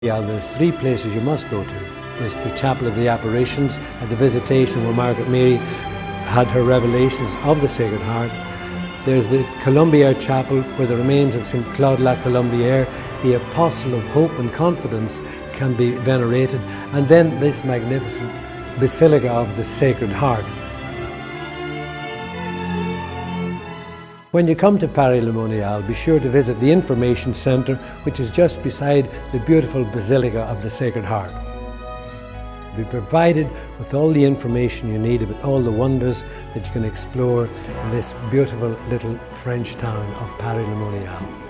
Yeah, there's three places you must go to. There's the Chapel of the Apparitions at the Visitation, where Margaret Mary had her revelations of the Sacred Heart. There's the Columbiere Chapel, where the remains of St. Claude la Colombière, the apostle of hope and confidence, can be venerated. And then this magnificent Basilica of the Sacred Heart. When you come to Paray-le-Monial, be sure to visit the Information Centre, which is just beside the beautiful Basilica of the Sacred Heart. You'll be provided with all the information you need about all the wonders that you can explore in this beautiful little French town of Paray-le-Monial.